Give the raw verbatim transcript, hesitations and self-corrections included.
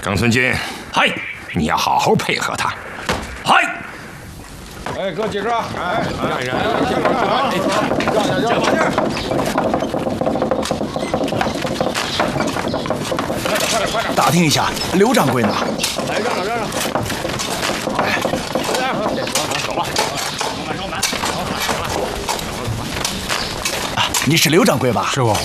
耿存金， 嗨， 你要好好配合他。 嗨。 哎，哥几个，哎， 让一让， 让让让，让让让，快点快点快点！ 打听一下，刘掌柜呢？ 来，让让让让。哎，走吧。 你是刘掌柜吧？ 是我。